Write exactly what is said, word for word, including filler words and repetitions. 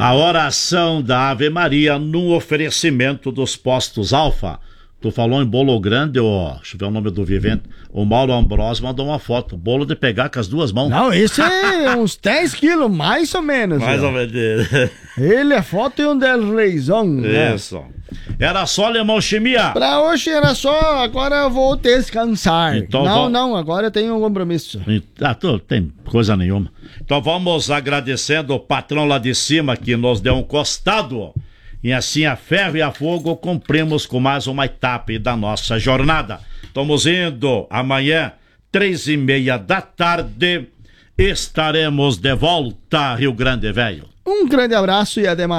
A oração da Ave Maria no oferecimento dos postos Alfa. Tu falou em bolo grande, ó, deixa eu ver o nome do vivente. O Mauro Ambrosio mandou uma foto. Bolo de pegar com as duas mãos. Não, esse é uns dez quilos, mais ou menos. Mais ó. ou menos. Ele é foto e um del reizão. Né? Isso. Era só, Alemão Chimia? Pra hoje era só, agora eu vou descansar. Então, não, vamos... não, agora eu tenho um compromisso. Ah, tu tem coisa nenhuma. Então vamos agradecendo o patrão lá de cima que nos deu um costado. E assim a ferro e a fogo cumprimos com mais uma etapa da nossa jornada. Estamos indo amanhã, três e meia da tarde, estaremos de volta, Rio Grande Velho. Um grande abraço e até mais.